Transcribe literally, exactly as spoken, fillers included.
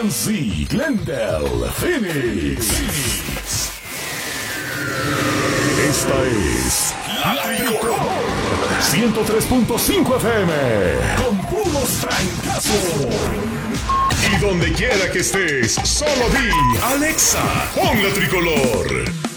Muncie, Glendale, Phoenix. Esta es La Tricolor ciento tres punto cinco F M con puros trancazos. Y donde quiera que estés, solo di Alexa, pon La Tricolor.